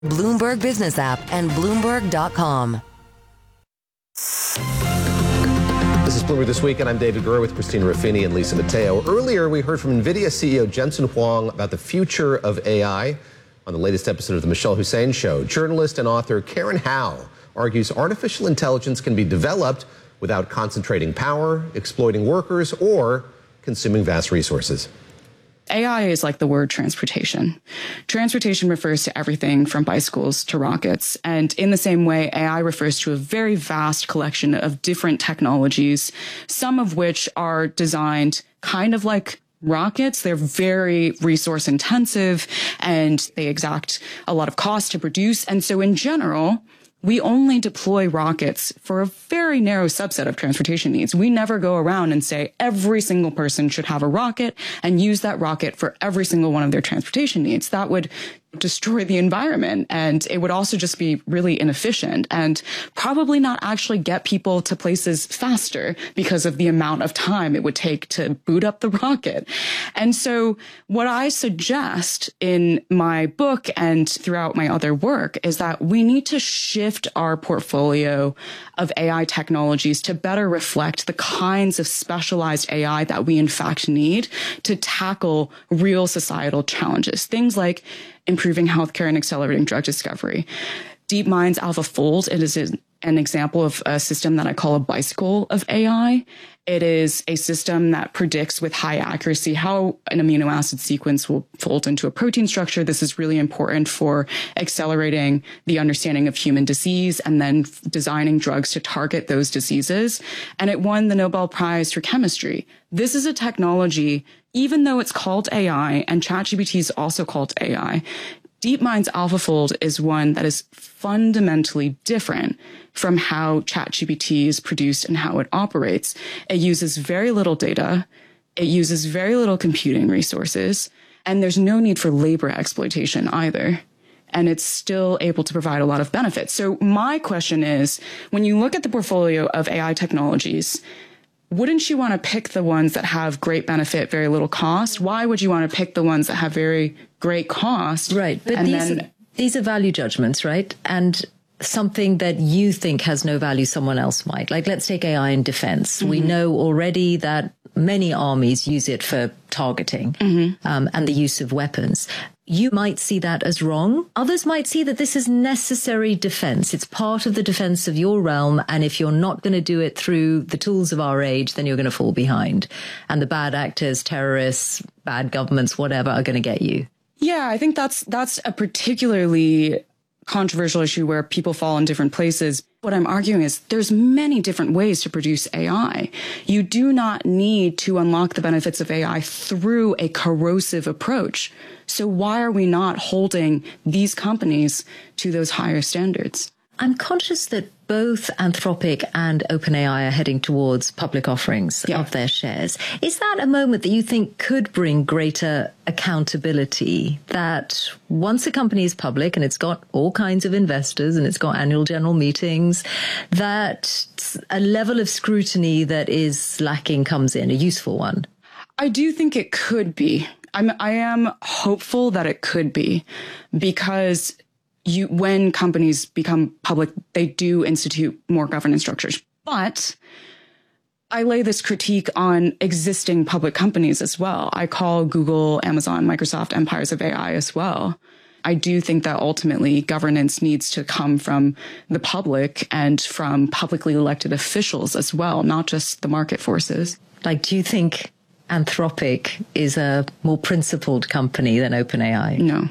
Bloomberg Business App, and Bloomberg.com. This is Bloomberg This Week, and I'm David Gurr with Christina Ruffini and Lisa Mateo. Earlier, we heard from NVIDIA CEO Jensen Huang about the future of AI on the latest episode of The Michelle Hussein Show. Journalist and author Karen Howe argues artificial intelligence can be developed without concentrating power, exploiting workers, or consuming vast resources. AI is like the word transportation. Transportation refers to everything from bicycles to rockets. And in the same way, AI refers to a very vast collection of different technologies, some of which are designed kind of like rockets. They're very resource intensive and they exact a lot of cost to produce. And so in general, we only deploy rockets for a very narrow subset of transportation needs. We never go around and say every single person should have a rocket and use that rocket for every single one of their transportation needs. That would destroy the environment, and it would also just be really inefficient and probably not actually get people to places faster because of the amount of time it would take to boot up the rocket. And so what I suggest in my book and throughout my other work is that we need to shift our portfolio of AI technologies to better reflect the kinds of specialized AI that we in fact need to tackle real societal challenges. Things like improving healthcare and accelerating drug discovery. DeepMind's AlphaFold, it is an example of a system that I call a bicycle of AI. It is a system that predicts with high accuracy how an amino acid sequence will fold into a protein structure. This is really important for accelerating the understanding of human disease and then designing drugs to target those diseases. And it won the Nobel Prize for chemistry. This is a technology, even though it's called AI and ChatGPT is also called AI, DeepMind's AlphaFold is one that is fundamentally different from how ChatGPT is produced and how it operates. It uses very little data. It uses very little computing resources, and there's no need for labor exploitation either. And it's still able to provide a lot of benefits. So my question is, when you look at the portfolio of AI technologies, wouldn't you want to pick the ones that have great benefit, very little cost? Why would you want to pick the ones that have very great cost? Right. But these are value judgments, right? And something that you think has no value, someone else might. Like, let's take AI in defense. Mm-hmm. We know already that many armies use it for targeting, and the use of weapons. You might see that as wrong. Others might see that this is necessary defense. It's part of the defense of your realm. And if you're not going to do it through the tools of our age, then you're going to fall behind. And the bad actors, terrorists, bad governments, whatever, are going to get you. Yeah, I think that's a particularly controversial issue where people fall in different places. What I'm arguing is there's many different ways to produce AI. You do not need to unlock the benefits of AI through a corrosive approach. So why are we not holding these companies to those higher standards? I'm conscious that both Anthropic and OpenAI are heading towards public offerings of their shares. Is that a moment that you think could bring greater accountability, that once a company is public and it's got all kinds of investors and it's got annual general meetings, that a level of scrutiny that is lacking comes in, a useful one? I do think it could be. I am hopeful that it could be, because when companies become public, they do institute more governance structures. But I lay this critique on existing public companies as well. I call Google, Amazon, Microsoft empires of AI as well. I do think that ultimately governance needs to come from the public and from publicly elected officials as well, not just the market forces. Like, do you think Anthropic is a more principled company than OpenAI? No.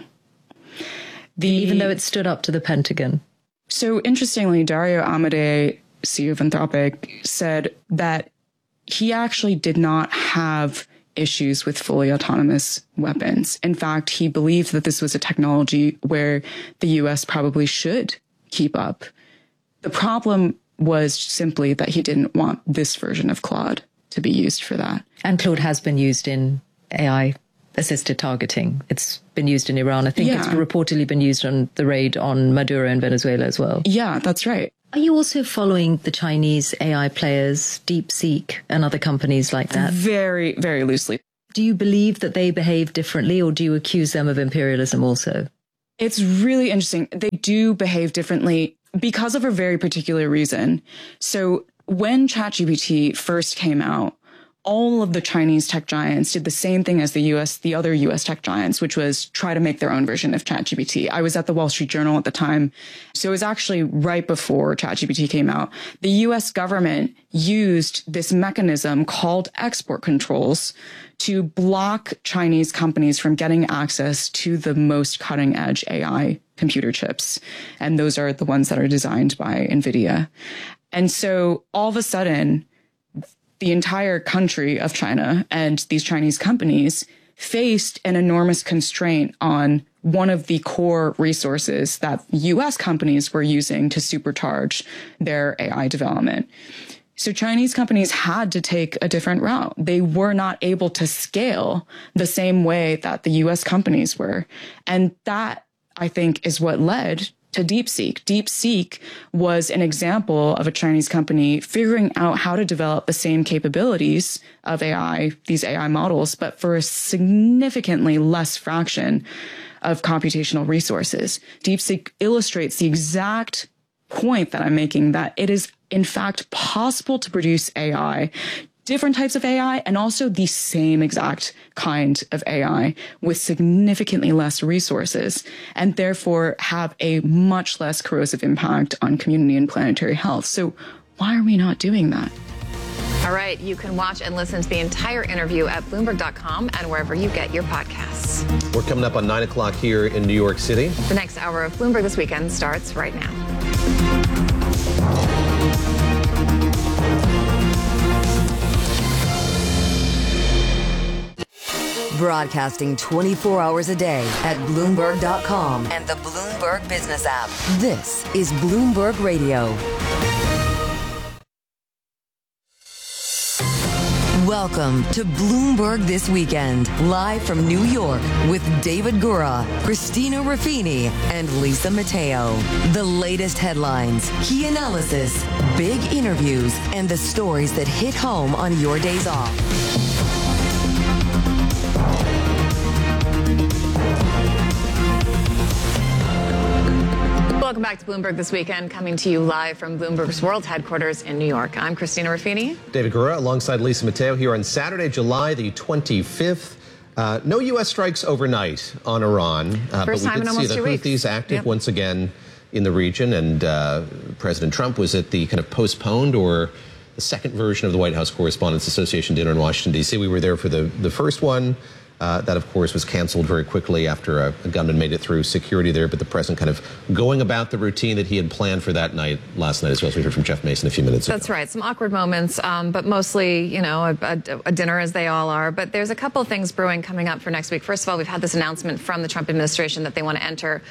Even though it stood up to the Pentagon? So interestingly, Dario Amodei, CEO of Anthropic, said that he actually did not have issues with fully autonomous weapons. In fact, he believed that this was a technology where the US probably should keep up. The problem was simply that he didn't want this version of Claude to be used for that. And Claude has been used in AI assisted targeting. It's been used in Iran. I think it's reportedly been used on the raid on Maduro in Venezuela as well. Yeah, that's right. Are you also following the Chinese AI players, DeepSeek and other companies like that? Very, very loosely. Do you believe that they behave differently, or do you accuse them of imperialism also? It's really interesting. They do behave differently because of a very particular reason. So when ChatGPT first came out, all of the Chinese tech giants did the same thing as the other US tech giants, which was try to make their own version of ChatGPT. I was at the Wall Street Journal at the time. So it was actually right before ChatGPT came out. The US government used this mechanism called export controls to block Chinese companies from getting access to the most cutting edge AI computer chips. And those are the ones that are designed by NVIDIA. And so all of a sudden, the entire country of China and these Chinese companies faced an enormous constraint on one of the core resources that US companies were using to supercharge their AI development. So Chinese companies had to take a different route. They were not able to scale the same way that the US companies were. And that, I think, is what led to DeepSeek. DeepSeek was an example of a Chinese company figuring out how to develop the same capabilities of AI, these AI models, but for a significantly less fraction of computational resources. DeepSeek illustrates the exact point that I'm making, that it is in fact possible to produce AI, different types of AI, and also the same exact kind of AI with significantly less resources, and therefore have a much less corrosive impact on community and planetary health. So why are we not doing that? All right, you can watch and listen to the entire interview at Bloomberg.com and wherever you get your podcasts. We're coming up on 9 o'clock here in New York City. The next hour of Bloomberg This Weekend starts right now. Broadcasting 24 hours a day at Bloomberg.com and the Bloomberg Business app. This is Bloomberg Radio. Welcome to Bloomberg This Weekend, live from New York with David Gura, Christina Ruffini, and Lisa Mateo. The latest headlines, key analysis, big interviews, and the stories that hit home on your days off. Welcome back to Bloomberg This Weekend, coming to you live from Bloomberg's world headquarters in New York. I'm Christina Ruffini. David Gura alongside Lisa Mateo here on Saturday, July the 25th. No U.S. strikes overnight on Iran, but we did see the Houthis active once again in the region, and President Trump was at the kind of postponed or the second version of the White House Correspondents Association dinner in Washington, D.C. We were there for the first one. That, of course, was canceled very quickly after a gunman made it through security there. But the president kind of going about the routine that he had planned for that night last night, as well as we heard from Jeff Mason a few minutes ago. That's right. Some awkward moments, but mostly, you know, a dinner as they all are. But there's a couple of things brewing coming up for next week. First of all, we've had this announcement from the Trump administration that they want to enter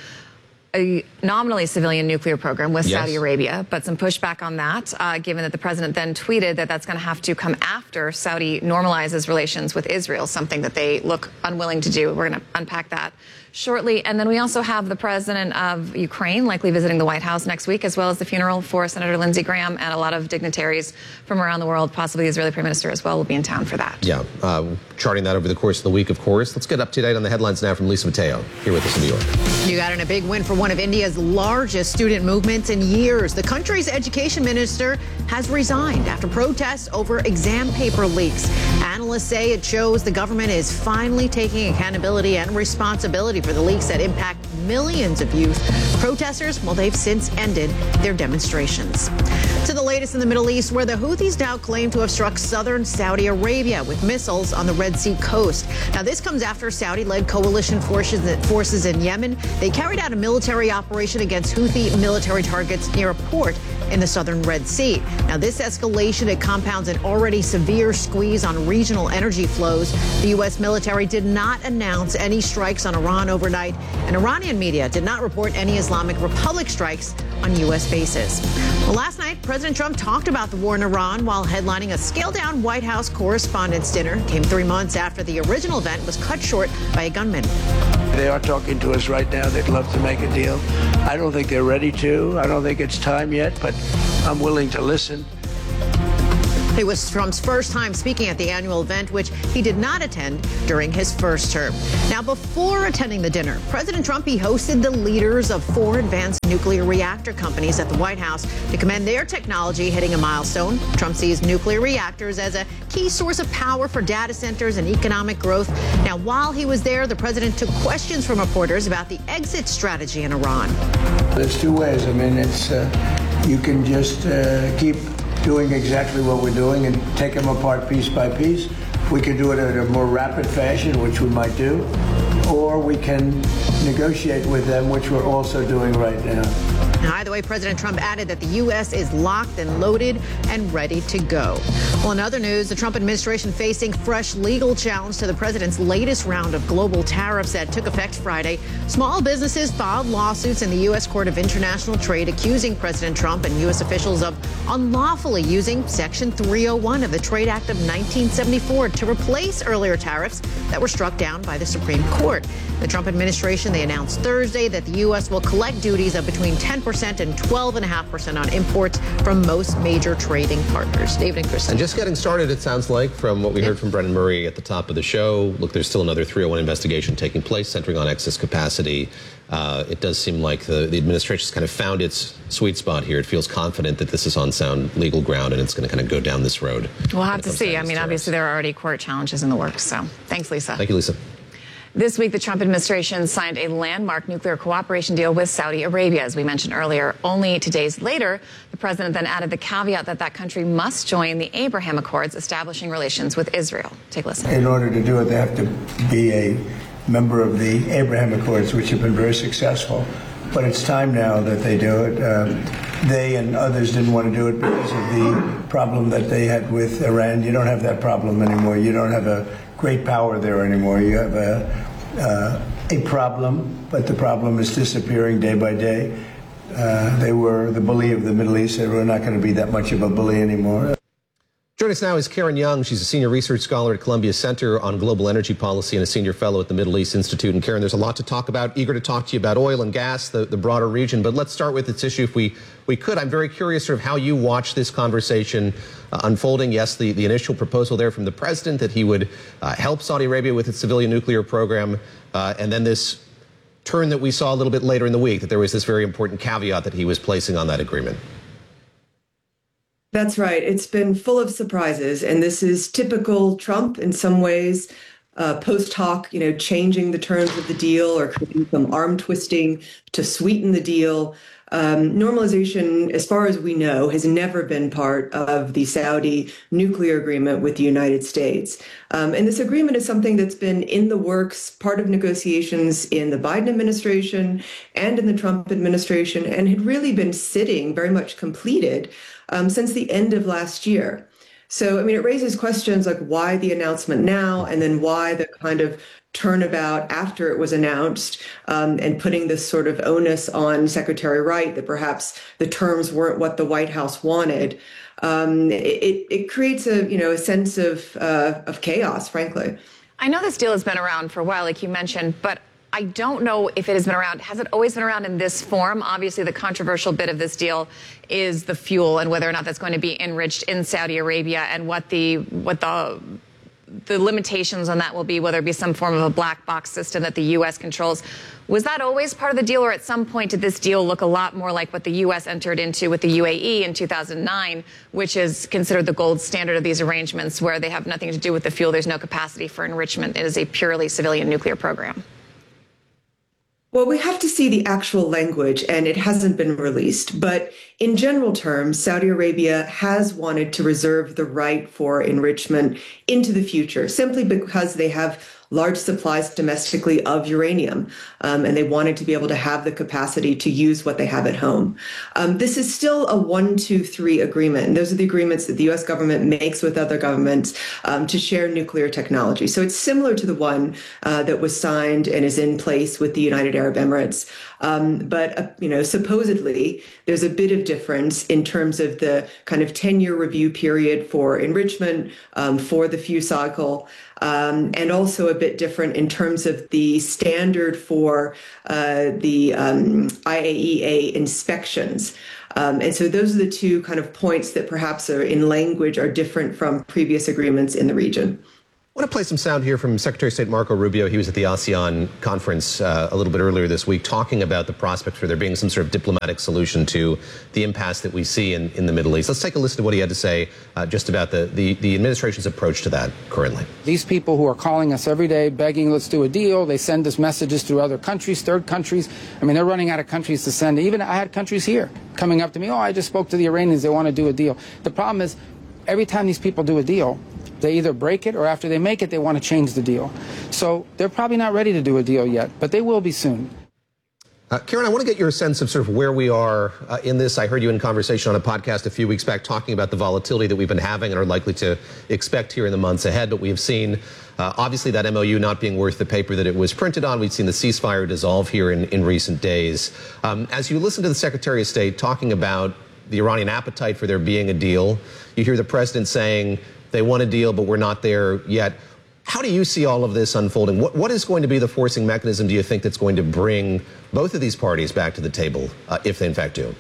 a nominally civilian nuclear program with Saudi Arabia, but some pushback on that, given that the president then tweeted that that's going to have to come after Saudi normalizes relations with Israel, something that they look unwilling to do. We're going to unpack that shortly. And then we also have the president of Ukraine likely visiting the White House next week, as well as the funeral for Senator Lindsey Graham, and a lot of dignitaries from around the world, possibly the Israeli Prime Minister as well, will be in town for that. Yeah, charting that over the course of the week, of course. Let's get up to date on the headlines now from Lisa Mateo, here with us in New York. You got in a big win for one of India's largest student movements in years. The country's education minister has resigned after protests over exam paper leaks. Analysts say it shows the government is finally taking accountability and responsibility for the leaks that impact millions of youth. Protesters, well, they've since ended their demonstrations. To the latest in the Middle East, where the Houthis now claim to have struck southern Saudi Arabia with missiles on the Red Sea coast. Now, this comes after Saudi-led coalition forces in Yemen. They carried out a military operation against Houthi military targets near a port in the southern Red Sea. Now, this escalation, it compounds an already severe squeeze on regional energy flows. The U.S. military did not announce any strikes on Iran overnight, and Iranian media did not report any Islamic Republic strikes on U.S. bases. Well, last night, President Trump talked about the war in Iran while headlining a scaled-down White House Correspondents' Dinner. Came 3 months after the original event was cut short by a gunman. They are talking to us right now. They'd love to make a deal. I don't think they're ready to. I don't think it's time yet, but I'm willing to listen. It was Trump's first time speaking at the annual event, which he did not attend during his first term. Now, before attending the dinner, President Trump, he hosted the leaders of 4 advanced nuclear reactor companies at the White House to commend their technology hitting a milestone. Trump sees nuclear reactors as a key source of power for data centers and economic growth. Now, while he was there, the president took questions from reporters about the exit strategy in Iran. There's 2 ways. I mean, it's you can just keep doing exactly what we're doing and take them apart piece by piece. We can do it in a more rapid fashion, which we might do, or we can negotiate with them, which we're also doing right now. Now, either way, President Trump added that the U.S. is locked and loaded and ready to go. Well, in other news, the Trump administration facing fresh legal challenge to the president's latest round of global tariffs that took effect Friday. Small businesses filed lawsuits in the U.S. Court of International Trade accusing President Trump and U.S. officials of unlawfully using Section 301 of the Trade Act of 1974 to replace earlier tariffs that were struck down by the Supreme Court. The Trump administration, they announced Thursday that the U.S. will collect duties of between 10% and 12.5% on imports from most major trading partners. David and Kristen. And just getting started, it sounds like, from what we heard from Brennan Murray at the top of the show. Look, there's still another 301 investigation taking place centering on excess capacity. It does seem like the administration's kind of found its sweet spot here. It feels confident that this is on sound legal ground and it's going to kind of go down this road. We'll have to see. I mean, obviously, there are already court challenges in the works. So thanks, Lisa. Thank you, Lisa. This week, the Trump administration signed a landmark nuclear cooperation deal with Saudi Arabia, as we mentioned earlier. Only 2 days later, the president then added the caveat that that country must join the Abraham Accords, establishing relations with Israel. Take a listen. In order to do it, they have to be a member of the Abraham Accords, which have been very successful. But it's time now that they do it. They and others didn't want to do it because of the problem that they had with Iran. You don't have that problem anymore. You don't have a great power there anymore. You have a problem, but the problem is disappearing day by day. They were the bully of the Middle East. They were not going to be that much of a bully anymore. Joining us now is Karen Young. She's a senior research scholar at Columbia Center on Global Energy Policy and a senior fellow at the Middle East Institute. And Karen, there's a lot to talk about. Eager to talk to you about oil and gas, the broader region. But let's start with this issue if we could. I'm very curious sort of how you watch this conversation unfolding. Yes, the initial proposal there from the president that he would help Saudi Arabia with its civilian nuclear program. And then this turn that we saw a little bit later in the week, that there was this very important caveat that he was placing on that agreement. That's right. It's been full of surprises, and this is typical Trump in some ways. Post hoc, changing the terms of the deal or creating some arm twisting to sweeten the deal. Normalization, as far as we know, has never been part of the Saudi nuclear agreement with the United States. And this agreement is something that's been in the works, part of negotiations in the Biden administration and in the Trump administration, and had really been sitting very much completed since the end of last year. So, it raises questions like why the announcement now, and then why the kind of turnabout after it was announced, and putting this sort of onus on Secretary Wright that perhaps the terms weren't what the White House wanted. It creates a sense of chaos, frankly. I know this deal has been around for a while, like you mentioned, but I don't know if it has been around. Has it always been around in this form? Obviously, the controversial bit of this deal is the fuel and whether or not that's going to be enriched in Saudi Arabia and what the limitations on that will be, whether it be some form of a black box system that the U.S. controls. Was that always part of the deal, or at some point did this deal look a lot more like what the U.S. entered into with the UAE in 2009, which is considered the gold standard of these arrangements, where they have nothing to do with the fuel, there's no capacity for enrichment, it is a purely civilian nuclear program? Well, we have to see the actual language, and it hasn't been released. But in general terms, Saudi Arabia has wanted to reserve the right for enrichment into the future, simply because they have large supplies domestically of uranium, and they wanted to be able to have the capacity to use what they have at home. This is still a 1, 2, 3 agreement. And those are the agreements that the U.S. government makes with other governments to share nuclear technology. So it's similar to the one that was signed and is in place with the United Arab Emirates. But supposedly there's a bit of difference in terms of the kind of 10-year review period for enrichment, for the fuel cycle, and also a bit different in terms of the standard for the IAEA inspections. And so those are the two kind of points that perhaps are in language are different from previous agreements in the region. I want to play some sound here from Secretary of State Marco Rubio. He was at the ASEAN conference a little bit earlier this week talking about the prospect for there being some sort of diplomatic solution to the impasse that we see in the Middle East. Let's take a listen to what he had to say just about the administration's approach to that currently. These people who are calling us every day begging, let's do a deal. They send us messages through other countries, third countries. I mean, they're running out of countries to send. Even I had countries here coming up to me, oh, I just spoke to the Iranians. They want to do a deal. The problem is every time these people do a deal, they either break it or after they make it, they want to change the deal. So they're probably not ready to do a deal yet, but they will be soon. Karen, I want to get your sense of sort of where we are in this. I heard you in conversation on a podcast a few weeks back talking about the volatility that we've been having and are likely to expect here in the months ahead. But we have seen, obviously, that MOU not being worth the paper that it was printed on. We've seen the ceasefire dissolve here in recent days. As you listen to the Secretary of State talking about the Iranian appetite for there being a deal, you hear the president saying they want a deal, but we're not there yet. How do you see all of this unfolding? What is going to be the forcing mechanism, do you think, that's going to bring both of these parties back to the table, if they in fact do?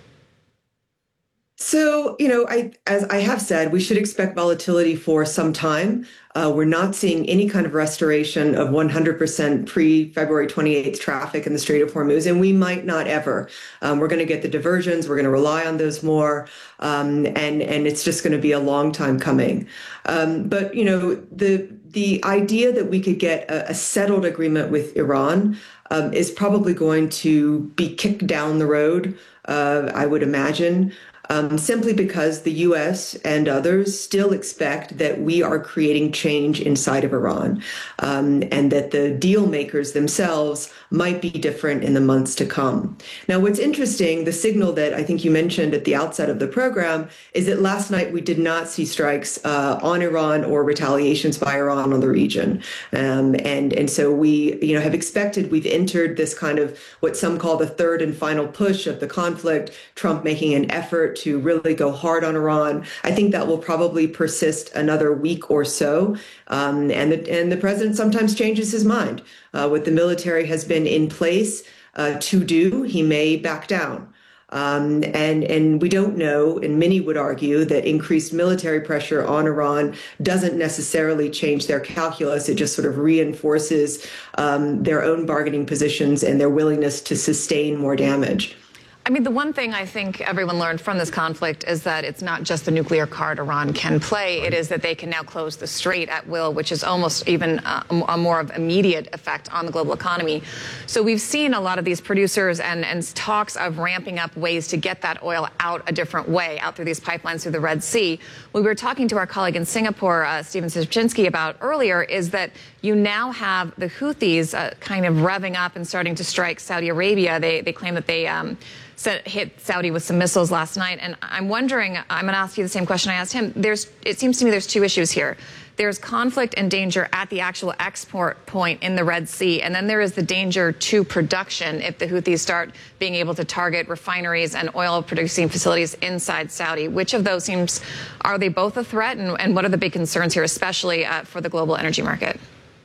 So, as I have said, we should expect volatility for some time. We're not seeing any kind of restoration of 100% pre-February 28th traffic in the Strait of Hormuz, and we might not ever. We're going to get the diversions. We're going to rely on those more, and it's just going to be a long time coming. But, the idea that we could get a settled agreement with Iran is probably going to be kicked down the road, I would imagine. Simply because the U.S. and others still expect that we are creating change inside of Iran, and that the deal makers themselves might be different in the months to come. Now, what's interesting, the signal that I think you mentioned at the outset of the program, is that last night we did not see strikes on Iran or retaliations by Iran on the region. And so we have expected, we've entered this kind of what some call the third and final push of the conflict, Trump making an effort to really go hard on Iran. I think that will probably persist another week or so. And the president sometimes changes his mind. What the military has been in place to do, he may back down. And we don't know, and many would argue that increased military pressure on Iran doesn't necessarily change their calculus. It just sort of reinforces their own bargaining positions and their willingness to sustain more damage. I mean, the one thing I think everyone learned from this conflict is that it's not just the nuclear card Iran can play. It is that they can now close the strait at will, which is almost even a more of immediate effect on the global economy. So we've seen a lot of these producers and talks of ramping up ways to get that oil out a different way, out through these pipelines through the Red Sea. What we were talking to our colleague in Singapore, Stephen Szybczynski, about earlier is that you now have the Houthis kind of revving up and starting to strike Saudi Arabia. They claim that they hit Saudi with some missiles last night. And I'm wondering, I'm going to ask you the same question I asked him. It seems to me there's two issues here. There's conflict and danger at the actual export point in the Red Sea. And then there is the danger to production if the Houthis start being able to target refineries and oil producing facilities inside Saudi. Which of those are they both a threat? And what are the big concerns here, especially for the global energy market?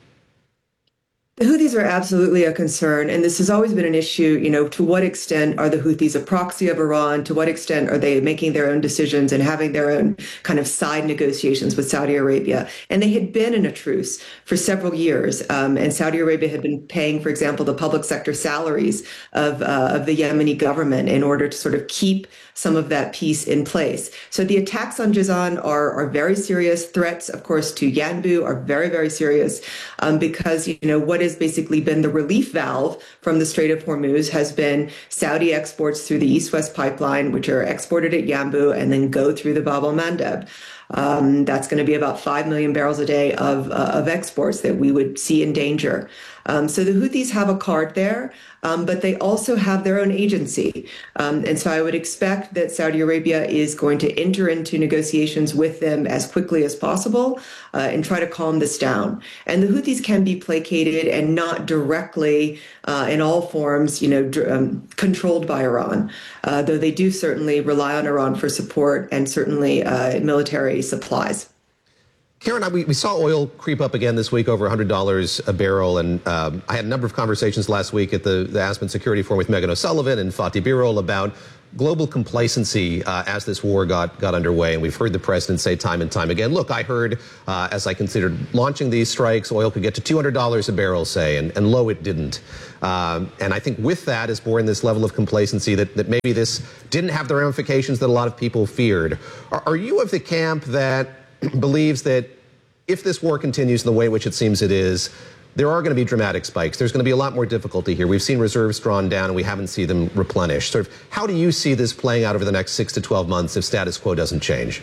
The Houthis are absolutely a concern, and this has always been an issue. To what extent are the Houthis a proxy of Iran? To what extent are they making their own decisions and having their own kind of side negotiations with Saudi Arabia? And they had been in a truce for several years, and Saudi Arabia had been paying, for example, the public sector salaries of the Yemeni government in order to sort of keep some of that peace in place. So the attacks on Jazan are very serious. Threats, of course, to Yanbu are very, very serious because, what has basically been the relief valve from the Strait of Hormuz has been Saudi exports through the East-West pipeline, which are exported at Yanbu and then go through the Bab el-Mandeb. That's going to be about 5 million barrels a day of exports that we would see in danger. So the Houthis have a card there, but they also have their own agency. And so I would expect that Saudi Arabia is going to enter into negotiations with them as quickly as possible and try to calm this down. And the Houthis can be placated and not directly in all forms, controlled by Iran, though they do certainly rely on Iran for support and certainly military supplies. Karen, we saw oil creep up again this week, over $100 a barrel, and I had a number of conversations last week at the Aspen Security Forum with Megan O'Sullivan and Fatih Birol about global complacency as this war got underway, and we've heard the president say time and time again, look, I heard as I considered launching these strikes, oil could get to $200 a barrel, say, and lo, it didn't. And I think with that is born this level of complacency that maybe this didn't have the ramifications that a lot of people feared. Are you of the camp that believes that if this war continues in the way in which it seems it is, there are going to be dramatic spikes? There's going to be a lot more difficulty here. We've seen reserves drawn down and we haven't seen them replenished. Sort of, how do you see this playing out over the next 6 to 12 months if status quo doesn't change?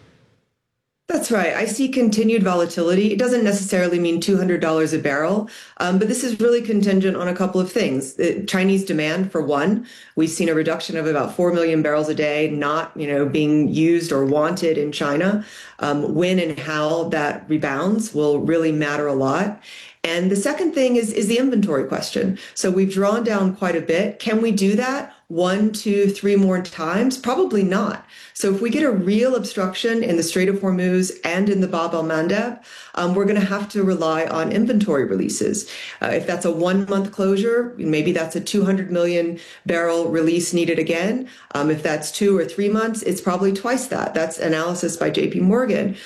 That's right. I see continued volatility. It doesn't necessarily mean $200 a barrel, but this is really contingent on a couple of things. Chinese demand, for one. We've seen a reduction of about 4 million barrels a day not, being used or wanted in China. When and how that rebounds will really matter a lot. And the second thing is the inventory question. So we've drawn down quite a bit. Can we do that 1, 2, 3 more times? Probably not. So if we get a real obstruction in the Strait of Hormuz and in the Bab el-Mandeb, we're going to have to rely on inventory releases. If that's a 1-month closure, maybe that's a 200 million barrel release needed again. If that's 2 or 3 months, it's probably twice that. That's analysis by JP Morgan.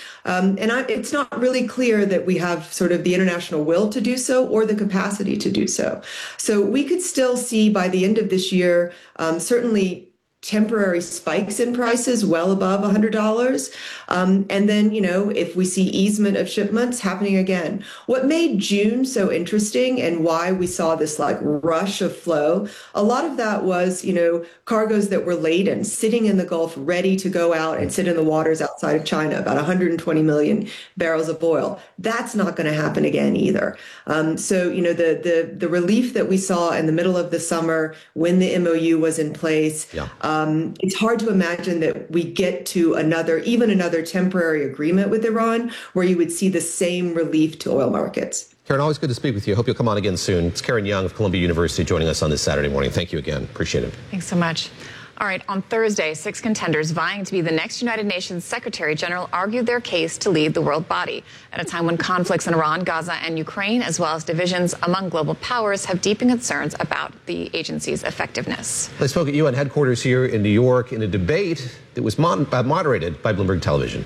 It's not really clear that we have sort of the international will to do so or the capacity to do so. So we could still see by the end of this year, certainly temporary spikes in prices well above $100. And then, if we see easement of shipments happening again. What made June so interesting and why we saw this rush of flow, a lot of that was, cargoes that were laden, sitting in the Gulf, ready to go out and sit in the waters outside of China, about 120 million barrels of oil. That's not going to happen again either. So, the relief that we saw in the middle of the summer when the MOU was in place, it's hard to imagine that we get to another temporary agreement with Iran where you would see the same relief to oil markets. Karen, always good to speak with you. I hope you'll come on again soon. It's Karen Young of Columbia University joining us on this Saturday morning. Thank you again. Appreciate it. Thanks so much. All right, on Thursday, 6 contenders vying to be the next United Nations Secretary General argued their case to lead the world body at a time when conflicts in Iran, Gaza, and Ukraine, as well as divisions among global powers, have deepened concerns about the agency's effectiveness. They spoke at UN headquarters here in New York in a debate that was moderated by Bloomberg Television.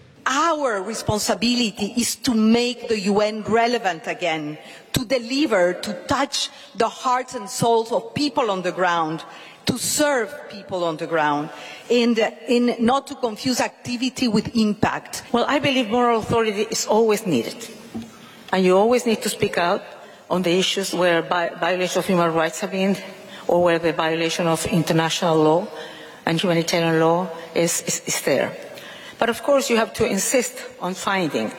Our responsibility is to make the UN relevant again, to deliver, to touch the hearts and souls of people on the ground, to serve people on the ground, and not to confuse activity with impact. Well, I believe moral authority is always needed. And you always need to speak out on the issues where violations of human rights have been, or where the violation of international law and humanitarian law is there. But of course, you have to insist on finding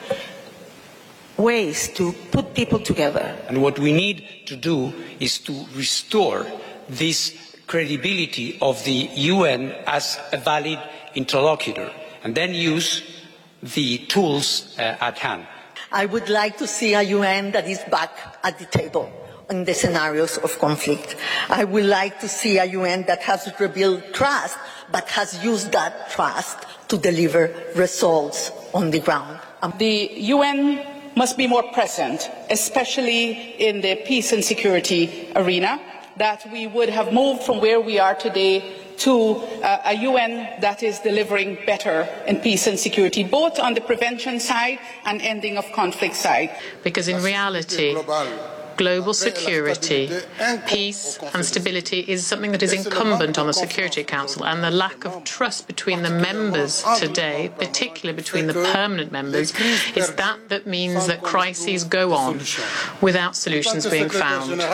ways to put people together. And what we need to do is to restore this credibility of the UN as a valid interlocutor, and then use the tools at hand. I would like to see a UN that is back at the table in the scenarios of conflict. I would like to see a UN that has rebuilt trust, but has used that trust to deliver results on the ground. The UN must be more present, especially in the peace and security arena, that we would have moved from where we are today to a UN that is delivering better in peace and security, both on the prevention side and ending of conflict side. Because in reality, global security, peace and stability is something that is incumbent on the Security Council, and the lack of trust between the members today, particularly between the permanent members, is that means that crises go on without solutions being found.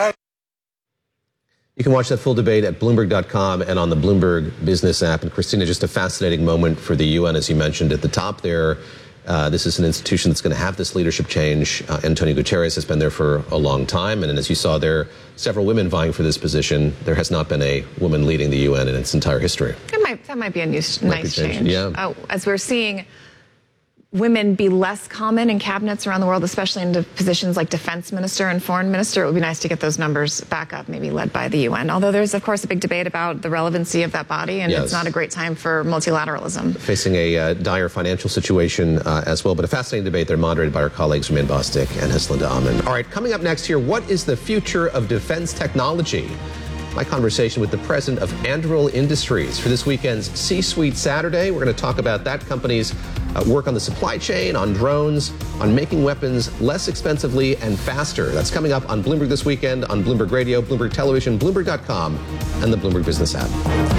You can watch that full debate at Bloomberg.com and on the Bloomberg Business app. And Christina, just a fascinating moment for the UN, as you mentioned at the top there. This is an institution that's going to have this leadership change. Antonio Guterres has been there for a long time. And as you saw there, several women vying for this position. There has not been a woman leading the UN in its entire history. That might be a nice change. Yeah. As we're seeing women be less common in cabinets around the world, especially in positions like defense minister and foreign minister. It would be nice to get those numbers back up, maybe led by the UN. Although there's, of course, a big debate about the relevancy of that body, and it's not a great time for multilateralism. Facing a dire financial situation as well, but a fascinating debate there, moderated by our colleagues Rumain Bostic and Haslinda Aman. All right, coming up next here, what is the future of defense technology? My conversation with the president of Anduril Industries for this weekend's C-Suite Saturday. We're going to talk about that company's work on the supply chain, on drones, on making weapons less expensively and faster. That's coming up on Bloomberg This Weekend, on Bloomberg Radio, Bloomberg Television, Bloomberg.com, and the Bloomberg Business app.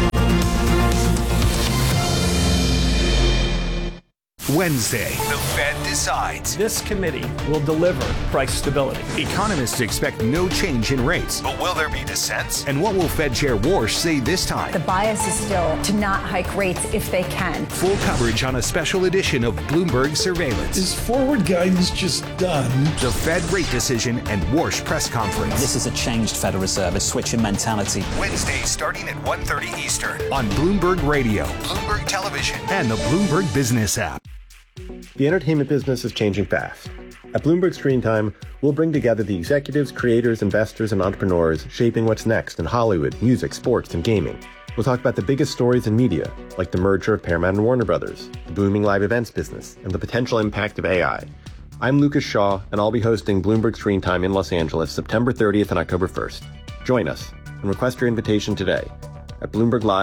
Wednesday, the Fed decides. This committee will deliver price stability. Economists expect no change in rates. But will there be dissents? And what will Fed Chair Warsh say this time? The bias is still to not hike rates if they can. Full coverage on a special edition of Bloomberg Surveillance. Is forward guidance just done? The Fed rate decision and Warsh press conference. This is a changed Federal Reserve, a switch in mentality. Wednesday, starting at 1:30 Eastern on Bloomberg Radio, Bloomberg Television, and the Bloomberg Business app. The entertainment business is changing fast. At Bloomberg Screen Time, we'll bring together the executives, creators, investors, and entrepreneurs shaping what's next in Hollywood, music, sports, and gaming. We'll talk about the biggest stories in media, like the merger of Paramount and Warner Brothers, the booming live events business, and the potential impact of AI. I'm Lucas Shaw, and I'll be hosting Bloomberg Screen Time in Los Angeles September 30th and October 1st. Join us and request your invitation today at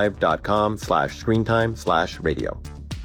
bloomberglive.com/screentime/radio.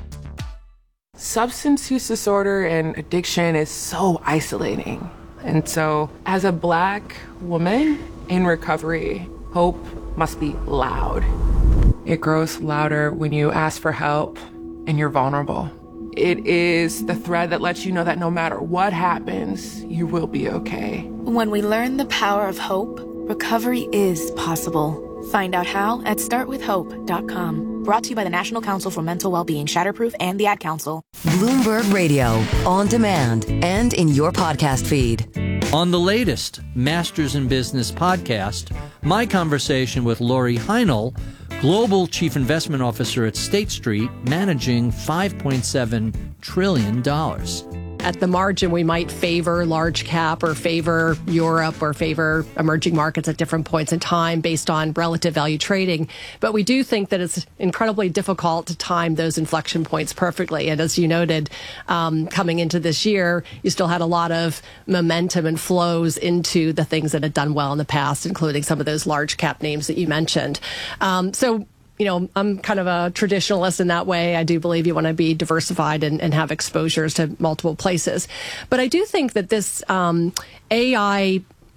Substance use disorder and addiction is so isolating. And so as a Black woman in recovery, hope must be loud. It grows louder when you ask for help and you're vulnerable. It is the thread that lets you know that no matter what happens, you will be okay. When we learn the power of hope, recovery is possible. Find out how at startwithhope.com. Brought to you by the National Council for Mental Wellbeing, Shatterproof, and the Ad Council. Bloomberg Radio, on demand, and in your podcast feed. On the latest Masters in Business podcast, my conversation with Lori Heinel, Global Chief Investment Officer at State Street, managing $5.7 trillion. At the margin, we might favor large cap or favor Europe or favor emerging markets at different points in time based on relative value trading. But we do think that it's incredibly difficult to time those inflection points perfectly. And as you noted, coming into this year, you still had a lot of momentum and flows into the things that had done well in the past, including some of those large cap names that you mentioned. You know, I'm kind of a traditionalist in that way. I do believe you want to be diversified and have exposures to multiple places. But I do think that this AI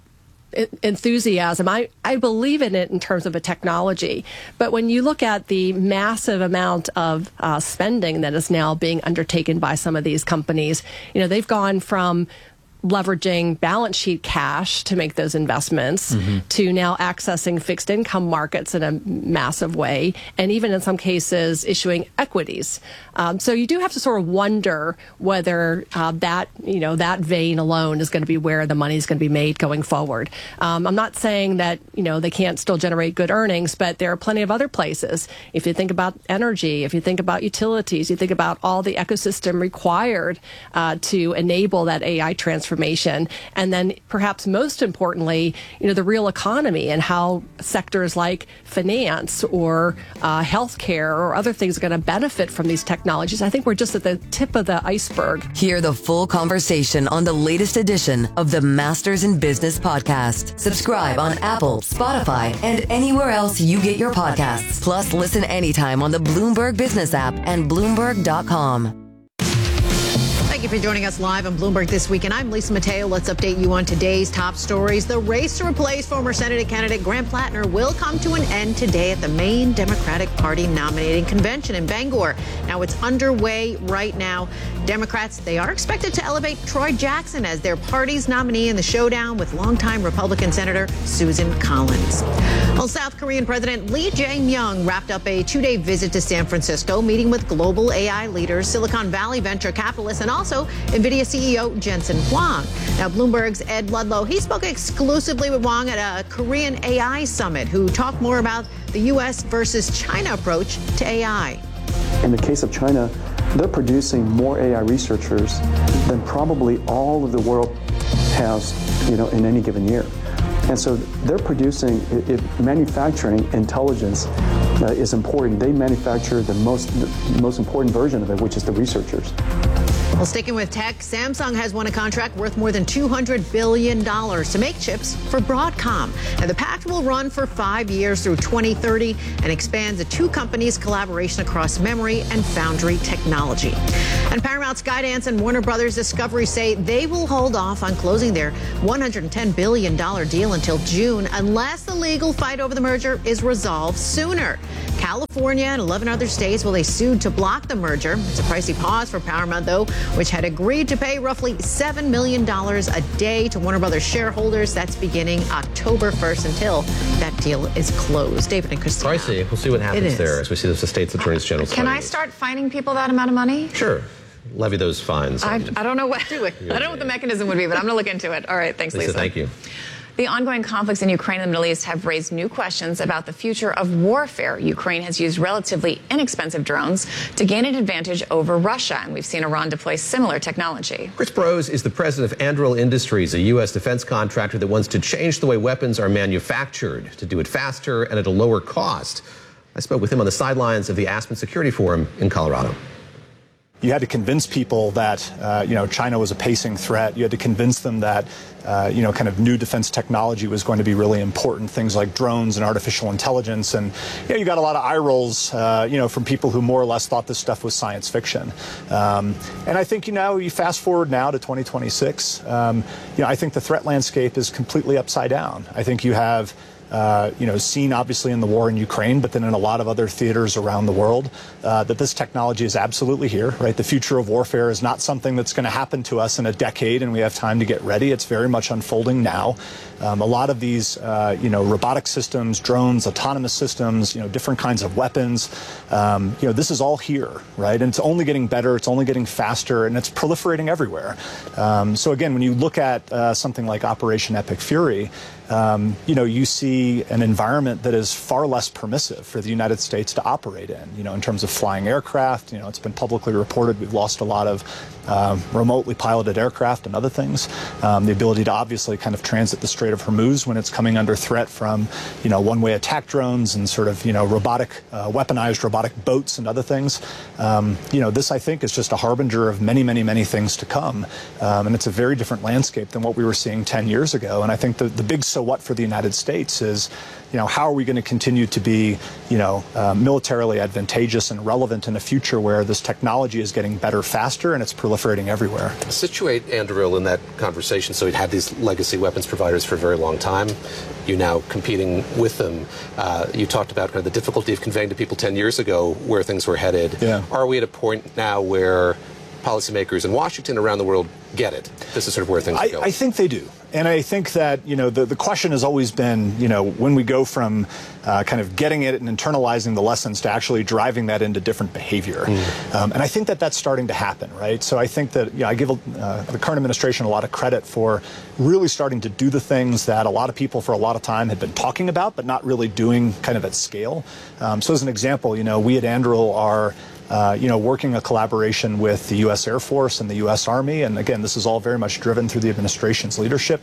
enthusiasm, I believe in it in terms of a technology. But when you look at the massive amount of spending that is now being undertaken by some of these companies, you know, they've gone from leveraging balance sheet cash to make those investments to now accessing fixed income markets in a massive way, and even in some cases issuing equities. So you do have to sort of wonder whether that vein alone is going to be where the money is going to be made going forward. I'm not saying that, you know, they can't still generate good earnings, but there are plenty of other places. If you think about energy, if you think about utilities, you think about all the ecosystem required to enable that AI transformation. And then perhaps most importantly, you know, the real economy and how sectors like finance or healthcare or other things are going to benefit from these technologies. I think we're just at the tip of the iceberg. Hear the full conversation on the latest edition of the Masters in Business podcast. Subscribe on Apple, Spotify, and anywhere else you get your podcasts. Plus, listen anytime on the Bloomberg Business app and Bloomberg.com. Thank you for joining us live on Bloomberg This Week, and I'm Lisa Mateo. Let's update you on today's top stories. The race to replace former Senate candidate Grant Plattner will come to an end today at the Maine Democratic Party nominating convention in Bangor. Now it's underway right now. Democrats, they are expected to elevate Troy Jackson as their party's nominee in the showdown with longtime Republican Senator Susan Collins. Well, South Korean President Lee Jae-myung wrapped up a two-day visit to San Francisco, meeting with global AI leaders, Silicon Valley venture capitalists, and also NVIDIA CEO Jensen Huang. Now, Bloomberg's Ed Ludlow, he spoke exclusively with Huang at a Korean AI summit, who talked more about the U.S. versus China approach to AI. In the case of China, they're producing more AI researchers than probably all of the world has, in any given year. And so they're producing, manufacturing intelligence is important. They manufacture the most important version of it, which is the researchers. Well, sticking with tech, Samsung has won a contract worth more than $200 billion to make chips for Broadcom. And the pact will run for 5 years through 2030 and expands the two companies' collaboration across memory and foundry technology. And Paramount, Skydance, and Warner Brothers Discovery say they will hold off on closing their $110 billion deal until June unless the legal fight over the merger is resolved sooner. California and 11 other states, well, they sued to block the merger. It's a pricey pause for Paramount, though, which had agreed to pay roughly $7 million a day to Warner Brothers shareholders. That's beginning October 1st until that deal is closed. David and Christina. Pricey. We'll see what happens there as we see the state's attorneys general. Can I start fining people that amount of money? Sure. Levy those fines. I don't know what I don't know what the mechanism would be, but I'm going to look into it. All right. Thanks, Lisa. Thank you. The ongoing conflicts in Ukraine and the Middle East have raised new questions about the future of warfare. Ukraine has used relatively inexpensive drones to gain an advantage over Russia, and we've seen Iran deploy similar technology. Chris Brose is the president of Anduril Industries, a U.S. defense contractor that wants to change the way weapons are manufactured to do it faster and at a lower cost. I spoke with him on the sidelines of the Aspen Security Forum in Colorado. You had to convince people that, China was a pacing threat. You had to convince them that, kind of new defense technology was going to be really important, things like drones and artificial intelligence. And, you got a lot of eye rolls, from people who more or less thought this stuff was science fiction. And I think, you fast forward now to 2026, I think the threat landscape is completely upside down. I think you have seen obviously in the war in Ukraine, but then in a lot of other theaters around the world, that this technology is absolutely here, right? The future of warfare is not something that's going to happen to us in a decade and we have time to get ready. It's very much unfolding now. A lot of these, robotic systems, drones, autonomous systems, different kinds of weapons, this is all here, right? And it's only getting better, it's only getting faster, and it's proliferating everywhere. So again, when you look at something like Operation Epic Fury, you see an environment that is far less permissive for the United States to operate in terms of flying aircraft. It's been publicly reported we've lost a lot of remotely piloted aircraft and other things. The ability to obviously kind of transit the Strait of Hormuz when it's coming under threat from, one-way attack drones and sort of, weaponized robotic boats and other things. This, I think, is just a harbinger of many, many, many things to come. And it's a very different landscape than what we were seeing 10 years ago. And I think the big so what for the United States is, how are we going to continue to be, militarily advantageous and relevant in a future where this technology is getting better faster and it's proliferating everywhere. Situate Anduril in that conversation. So we'd had these legacy weapons providers for a very long time. You're now competing with them. You talked about kind of the difficulty of conveying to people 10 years ago where things were headed. Yeah. Are we at a point now where policymakers in Washington around the world get it? This is sort of where things are going. I think they do. And I think that, the question has always been, when we go from kind of getting it and internalizing the lessons to actually driving that into different behavior. And I think that that's starting to happen, right? So I think that, I give the current administration a lot of credit for really starting to do the things that a lot of people for a lot of time had been talking about, but not really doing kind of at scale. So as an example, we at Anduril are working a collaboration with the U.S. Air Force and the U.S. Army. And again, this is all very much driven through the administration's leadership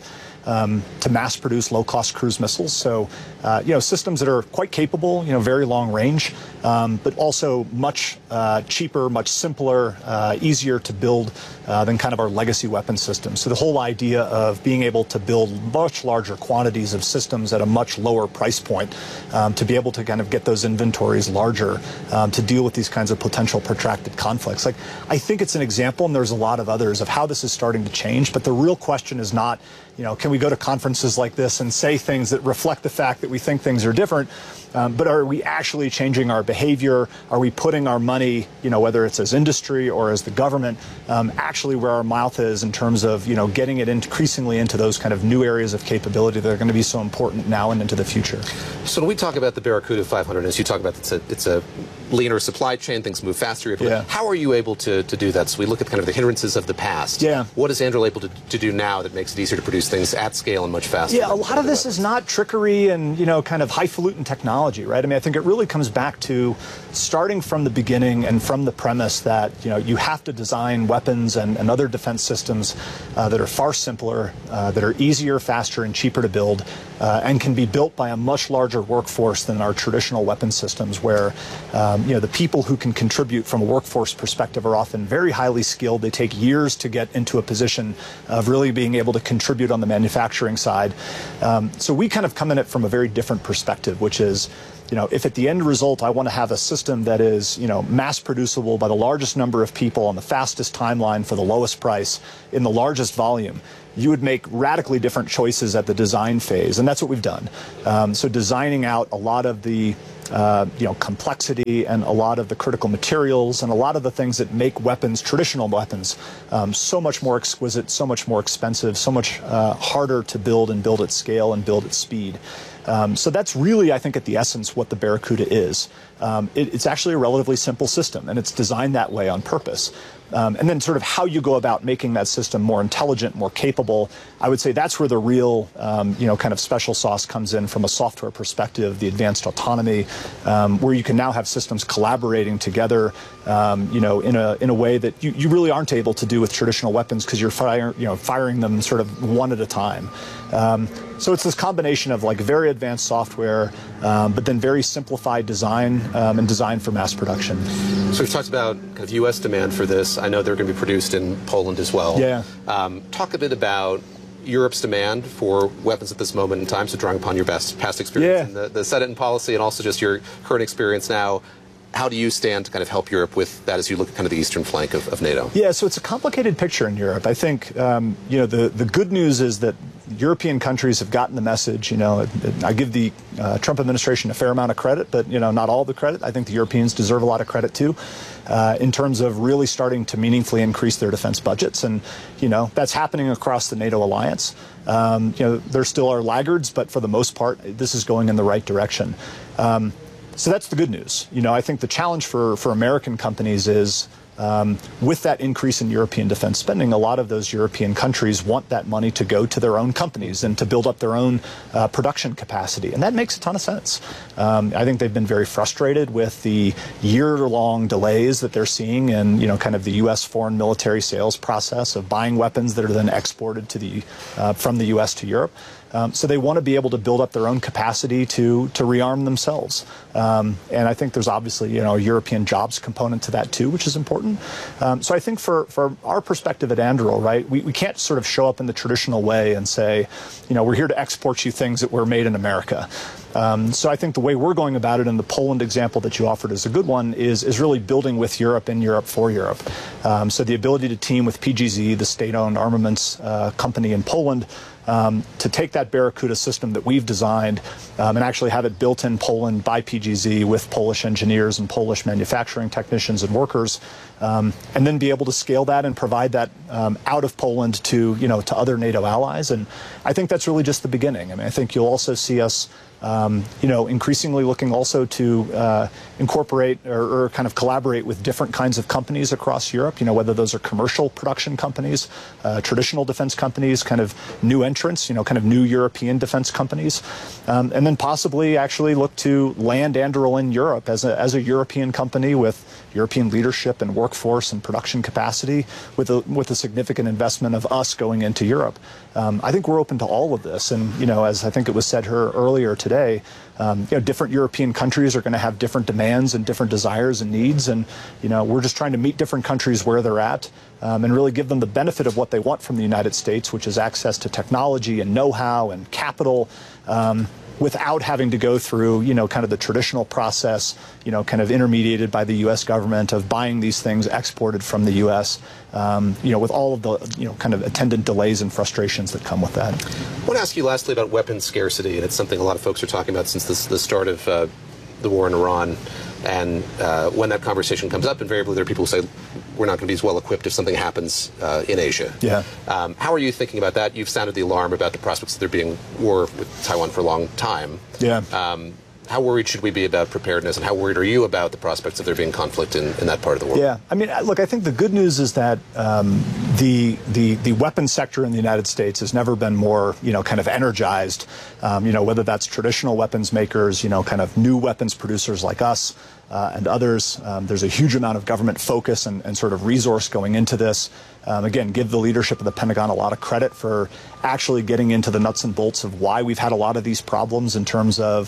to mass produce low-cost cruise missiles. So, systems that are quite capable, very long range, but also much cheaper, much simpler, easier to build than kind of our legacy weapon systems. So the whole idea of being able to build much larger quantities of systems at a much lower price point to be able to kind of get those inventories larger to deal with these kinds of potential protracted conflicts. Like, I think it's an example, and there's a lot of others, of how this is starting to change. But the real question is not, can we go to conferences like this and say things that reflect the fact that we think things are different, but are we actually changing our behavior? Are we putting our money, whether it's as industry or as the government, actually where our mouth is in terms of, getting it increasingly into those kind of new areas of capability that are going to be so important now and into the future? So when we talk about the Barracuda 500, as you talk about, it's a leaner supply chain, things move faster. Yeah. How are you able to do that? So we look at kind of the hindrances of the past. Yeah. What is Anduril able to do now that makes it easier to produce produce things at scale and much faster. Yeah, a lot of this is not trickery and, kind of highfalutin technology, right? I mean, I think it really comes back to starting from the beginning and from the premise that, you have to design weapons and other defense systems that are far simpler, that are easier, faster, and cheaper to build, and can be built by a much larger workforce than our traditional weapon systems, where, the people who can contribute from a workforce perspective are often very highly skilled. They take years to get into a position of really being able to contribute on the manufacturing side. So we kind of come in it from a very different perspective, which is, if at the end result I want to have a system that is, mass producible by the largest number of people on the fastest timeline for the lowest price in the largest volume, you would make radically different choices at the design phase, and that's what we've done. So designing out a lot of the complexity and a lot of the critical materials and a lot of the things that make weapons, traditional weapons, so much more exquisite, so much more expensive, so much harder to build and build at scale and build at speed. So that's really, I think, at the essence what the Barracuda is. It's actually a relatively simple system, and it's designed that way on purpose. And then sort of how you go about making that system more intelligent, more capable, I would say that's where the real, kind of special sauce comes in from a software perspective, the advanced autonomy, where you can now have systems collaborating together, in a way that you really aren't able to do with traditional weapons because you're firing them sort of one at a time. So it's this combination of like very advanced software, but then very simplified design and design for mass production. So we've talked about kind of U.S. demand for this. I know they're going to be produced in Poland as well. Yeah. Talk a bit about Europe's demand for weapons at this moment in time, so drawing upon your past experience in the Senate and policy and also just your current experience now. How do you stand to kind of help Europe with that as you look at kind of the eastern flank of NATO? Yeah, so it's a complicated picture in Europe. I think, the good news is that European countries have gotten the message. I give the Trump administration a fair amount of credit, but, not all the credit. I think the Europeans deserve a lot of credit, too, in terms of really starting to meaningfully increase their defense budgets. And, that's happening across the NATO alliance. There still are laggards, but for the most part, this is going in the right direction. So that's the good news. I think the challenge for American companies is with that increase in European defense spending, a lot of those European countries want that money to go to their own companies and to build up their own production capacity. And that makes a ton of sense. I think they've been very frustrated with the year-long delays that they're seeing in, kind of the U.S. foreign military sales process of buying weapons that are then exported to from the U.S. to Europe. So they want to be able to build up their own capacity to rearm themselves. And I think there's obviously, a European jobs component to that too, which is important. So I think for our perspective at Anduril, right, we can't sort of show up in the traditional way and say, we're here to export you things that were made in America. So I think the way we're going about it, and the Poland example that you offered is a good one, is really building with Europe, in Europe, for Europe. So the ability to team with PGZ, the state-owned armaments company in Poland, to take that Barracuda system that we've designed and actually have it built in Poland by PGZ with Polish engineers and Polish manufacturing technicians and workers, and then be able to scale that and provide that out of Poland to other NATO allies. And I think that's really just the beginning. I mean, I think you'll also see us increasingly looking also to incorporate or kind of collaborate with different kinds of companies across Europe, whether those are commercial production companies, traditional defense companies, kind of new entrants, kind of new European defense companies, and then possibly actually look to land Anduril in Europe as a European company with European leadership and workforce and production capacity with a significant investment of us going into Europe. I think we're open to all of this. And, as I think it was said here earlier today, different European countries are going to have different demands and different desires and needs. And, we're just trying to meet different countries where they're at and really give them the benefit of what they want from the United States, which is access to technology and know-how and capital, without having to go through, kind of the traditional process, kind of intermediated by the U.S. government of buying these things exported from the U.S., with all of the, kind of attendant delays and frustrations that come with that. I want to ask you lastly about weapons scarcity, and it's something a lot of folks are talking about since the start of the war in Iran. And when that conversation comes up, invariably there are people who say, we're not going to be as well equipped if something happens in Asia. Yeah. How are you thinking about that? You've sounded the alarm about the prospects of there being war with Taiwan for a long time. Yeah. How worried should we be about preparedness, and how worried are you about the prospects of there being conflict in that part of the world? Yeah. I mean, look, I think the good news is that the weapons sector in the United States has never been more, kind of energized, whether that's traditional weapons makers, kind of new weapons producers like us and others. There's a huge amount of government focus and sort of resource going into this. Again, give the leadership of the Pentagon a lot of credit for actually getting into the nuts and bolts of why we've had a lot of these problems in terms of,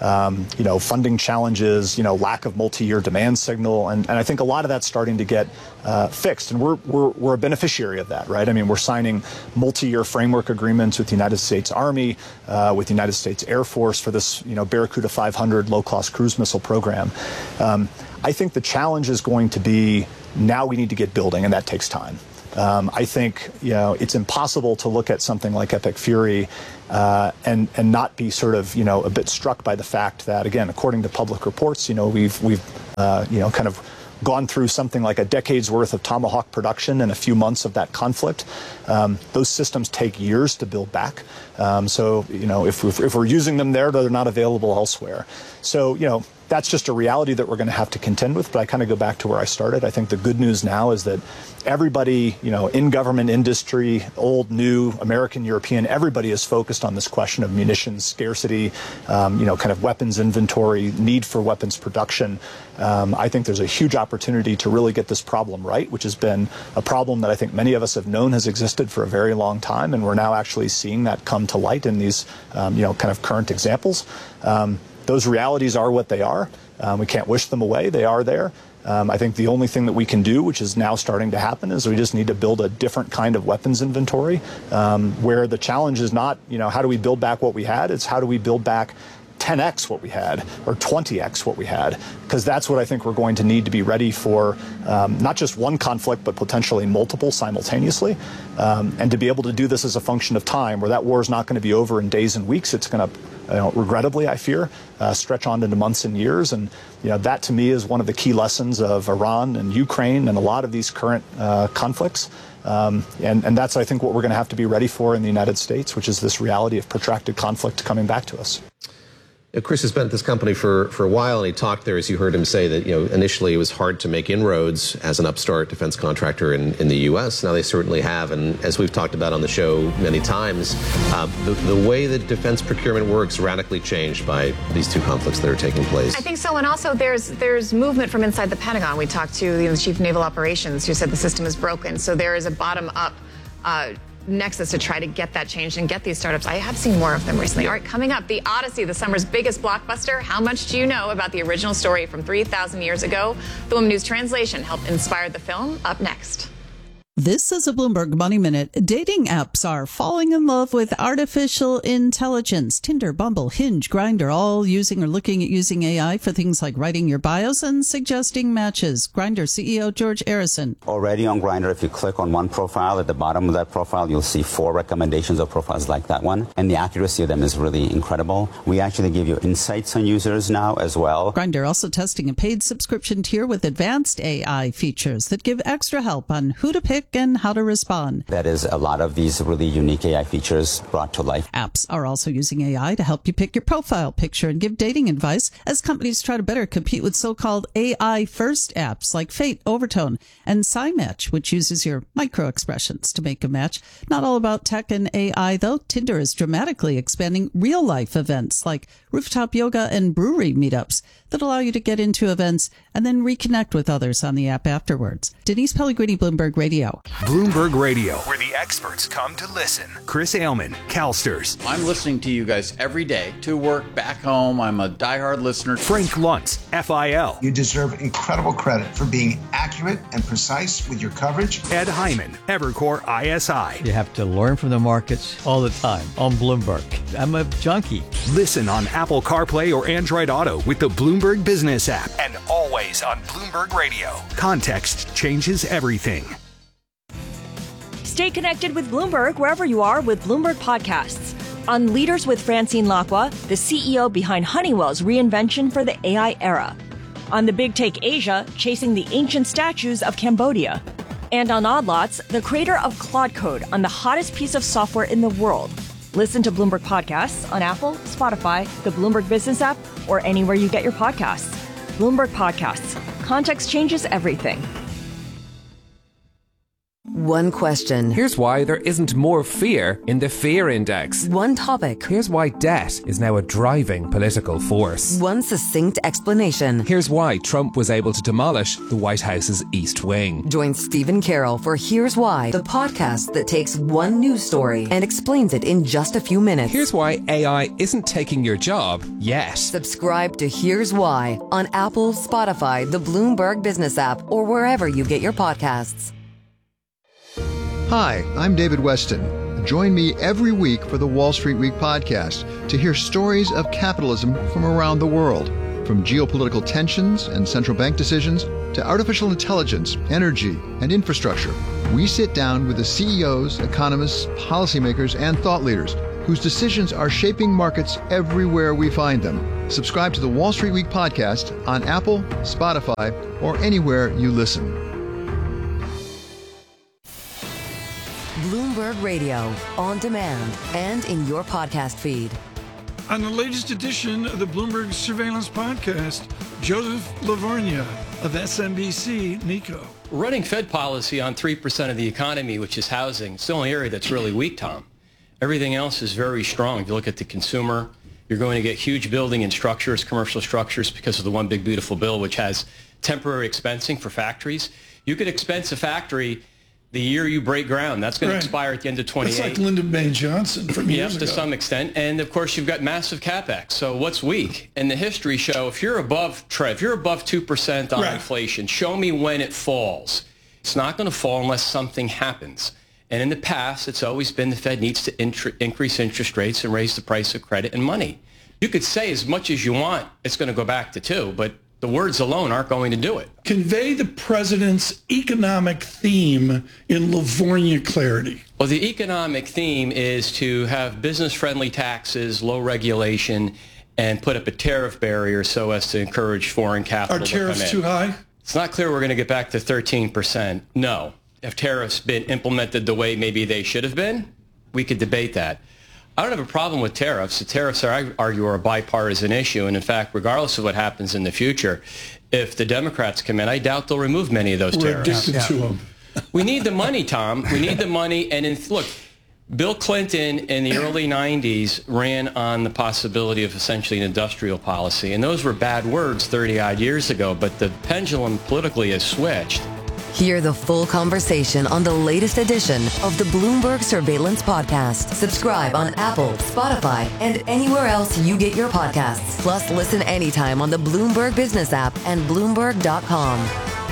funding challenges, lack of multi-year demand signal. And I think a lot of that's starting to get fixed. And we're a beneficiary of that, right? I mean, we're signing multi-year framework agreements with the United States Army, with the United States Air Force for this, Barracuda 500 low-cost cruise missile program. I think the challenge is going to be now we need to get building, and that takes time. I think it's impossible to look at something like Epic Fury and not be sort of a bit struck by the fact that, again, according to public reports, we've kind of gone through something like a decade's worth of Tomahawk production in a few months of that conflict. Those systems take years to build back. So if we're using them there, they're not available elsewhere. So that's just a reality that we're going to have to contend with. But I kind of go back to where I started. I think the good news now is that everybody, in government, industry, old, new, American, European, everybody is focused on this question of munitions scarcity, kind of weapons inventory, need for weapons production. I think there's a huge opportunity to really get this problem right, which has been a problem that I think many of us have known has existed for a very long time. And we're now actually seeing that come to light in these, kind of current examples. Those realities are what they are. We can't wish them away. They are there. I think the only thing that we can do, which is now starting to happen, is we just need to build a different kind of weapons inventory where the challenge is not, how do we build back what we had? It's how do we build back 10x what we had or 20x what we had, because that's what I think we're going to need to be ready for, not just one conflict, but potentially multiple simultaneously. And to be able to do this as a function of time, where that war is not going to be over in days and weeks. It's going to, regrettably, I fear, stretch on into months and years. And that to me is one of the key lessons of Iran and Ukraine and a lot of these current conflicts. And that's, I think, what we're going to have to be ready for in the United States, which is this reality of protracted conflict coming back to us. Chris has been at this company for a while, and he talked there, as you heard him say, that initially it was hard to make inroads as an upstart defense contractor in the U.S. Now they certainly have, and as we've talked about on the show many times, the way that defense procurement works radically changed by these two conflicts that are taking place. I think so, and also there's movement from inside the Pentagon. We talked to the Chief of Naval Operations, who said the system is broken. So there is a bottom-up nexus to try to get that changed and get these startups. I have seen more of them recently. All right, coming up, The Odyssey, the summer's biggest blockbuster. How much do you know about the original story from 3,000 years ago? The Woman News translation helped inspire the film. Up next. This is a Bloomberg Money Minute. Dating apps are falling in love with artificial intelligence. Tinder, Bumble, Hinge, Grindr, all using or looking at using AI for things like writing your bios and suggesting matches. Grindr CEO George Arison. Already on Grindr, if you click on one profile, at the bottom of that profile, you'll see 4 recommendations of profiles like that one. And the accuracy of them is really incredible. We actually give you insights on users now as well. Grindr also testing a paid subscription tier with advanced AI features that give extra help on who to pick and how to respond. That is a lot of these really unique AI features brought to life. Apps are also using AI to help you pick your profile picture and give dating advice as companies try to better compete with so-called AI-first apps like Fate, Overtone, and SciMatch, which uses your micro-expressions to make a match. Not all about tech and AI, though. Tinder is dramatically expanding real-life events like rooftop yoga and brewery meetups that allow you to get into events and then reconnect with others on the app afterwards. Denise Pellegrini, Bloomberg Radio. Bloomberg Radio, where the experts come to listen. Chris Ailman, CalSTRS. I'm listening to you guys every day, to work, back home. I'm a diehard listener. Frank Luntz, FIL. You deserve incredible credit for being accurate and precise with your coverage. Ed Hyman, Evercore ISI. You have to learn from the markets all the time on Bloomberg. I'm a junkie. Listen on Apple CarPlay or Android Auto with the Bloomberg Business app, and always on Bloomberg Radio. Context changes everything. Stay connected with Bloomberg wherever you are with Bloomberg Podcasts. On Leaders with Francine Lacqua, the CEO behind Honeywell's reinvention for the AI era. On The Big Take Asia, chasing the ancient statues of Cambodia. And on Odd Lots, the creator of Claude Code on the hottest piece of software in the world. Listen to Bloomberg Podcasts on Apple, Spotify, the Bloomberg Business app, or anywhere you get your podcasts. Bloomberg Podcasts. Context changes everything. One question. Here's why there isn't more fear in the fear index. One topic. Here's why debt is now a driving political force. One succinct explanation. Here's why Trump was able to demolish the White House's East Wing. Join Stephen Carroll for Here's Why, the podcast that takes one news story and explains it in just a few minutes. Here's why AI isn't taking your job yet. Subscribe to Here's Why on Apple, Spotify, the Bloomberg Business app, or wherever you get your podcasts. Hi, I'm David Weston. Join me every week for the Wall Street Week podcast to hear stories of capitalism from around the world. From geopolitical tensions and central bank decisions to artificial intelligence, energy, and infrastructure, we sit down with the CEOs, economists, policymakers, and thought leaders whose decisions are shaping markets everywhere we find them. Subscribe to the Wall Street Week podcast on Apple, Spotify, or anywhere you listen. Bloomberg Radio, on demand and in your podcast feed. On the latest edition of the Bloomberg Surveillance Podcast, Joseph Lavarnia of SMBC Nikko. Running Fed policy on 3% of the economy, which is housing, it's the only area that's really weak, Tom. Everything else is very strong. If you look at the consumer, you're going to get huge building and structures, commercial structures, because of the One Big Beautiful Bill, which has temporary expensing for factories. You could expense a factory the year you break ground. That's going to expire at the end of 28. It's like Lyndon Baines Johnson from years ago. To some extent. And, of course, you've got massive CapEx. So what's weak? And the history show, if you're above 2% on inflation, show me when it falls. It's not going to fall unless something happens. And in the past, it's always been the Fed needs to increase interest rates and raise the price of credit and money. You could say as much as you want, it's going to go back to 2, but the words alone aren't going to do it. Convey the president's economic theme in Livornia clarity. Well, the economic theme is to have business-friendly taxes, low regulation, and put up a tariff barrier so as to encourage foreign capital to come in. Are tariffs too high? It's not clear we're going to get back to 13%. No. Have tariffs been implemented the way maybe they should have been? We could debate that. I don't have a problem with tariffs. The tariffs, I argue, are a bipartisan issue. And in fact, regardless of what happens in the future, if the Democrats come in, I doubt they'll remove many of those tariffs. We're addicted to them. We need the money, Tom. We need the money. And look, Bill Clinton in the early 90s ran on the possibility of essentially an industrial policy. And those were bad words 30-odd years ago. But the pendulum politically has switched. Hear the full conversation on the latest edition of the Bloomberg Surveillance Podcast. Subscribe on Apple, Spotify, and anywhere else you get your podcasts. Plus, listen anytime on the Bloomberg Business app and Bloomberg.com.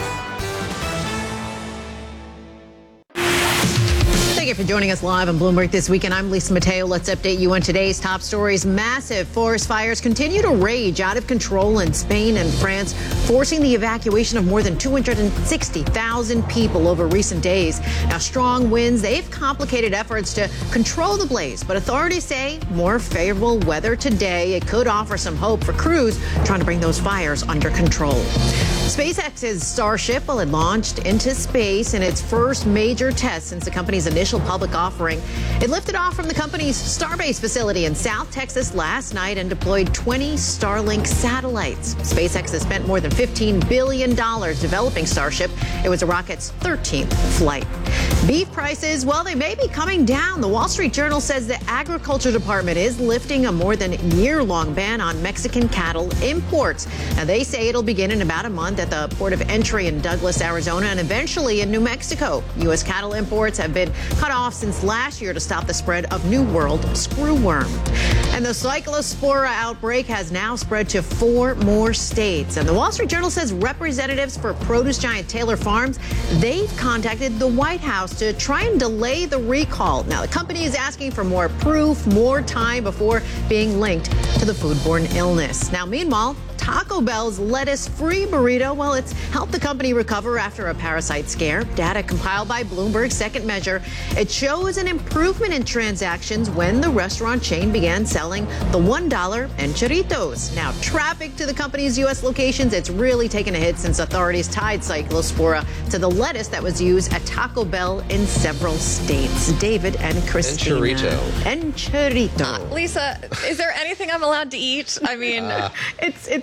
Thank you for joining us live on Bloomberg This Weekend. I'm Lisa Mateo. Let's update you on today's top stories. Massive forest fires continue to rage out of control in Spain and France, forcing the evacuation of more than 260,000 people over recent days. Now, strong winds, they've complicated efforts to control the blaze, but authorities say more favorable weather today, it could offer some hope for crews trying to bring those fires under control. SpaceX's Starship, well, it launched into space in its first major test since the company's initial public offering. It lifted off from the company's Starbase facility in South Texas last night and deployed 20 Starlink satellites. SpaceX has spent more than $15 billion developing Starship. It was the rocket's 13th flight. Beef prices, well, they may be coming down. The Wall Street Journal says the Agriculture Department is lifting a more than year-long ban on Mexican cattle imports. Now, they say it'll begin in about a month at the port of entry in Douglas, Arizona, and eventually in New Mexico. U.S. cattle imports have been cut off since last year to stop the spread of New World screwworm. And the Cyclospora outbreak has now spread to 4 more states. And the Wall Street Journal says representatives for produce giant Taylor Farms, they've contacted the White House to try and delay the recall. Now, the company is asking for more proof, more time before being linked to the foodborne illness. Now, meanwhile, Taco Bell's lettuce-free burrito, well, it's helped the company recover after a parasite scare. Data compiled by Bloomberg's Second Measure, it shows an improvement in transactions when the restaurant chain began selling the $1 enchiritos. Now, traffic to the company's U.S. locations, it's really taken a hit since authorities tied Cyclospora to the lettuce that was used at Taco Bell in several states. David and Christina. Enchirito. Lisa, is there anything I'm allowed to eat? I mean, it's